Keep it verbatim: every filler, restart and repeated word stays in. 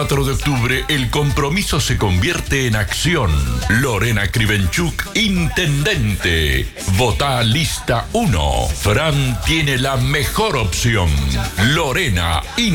cuatro de octubre, el compromiso se convierte en acción. Lorena Krivenchuk, intendente. Votá lista uno. Fran tiene la mejor opción. Lorena,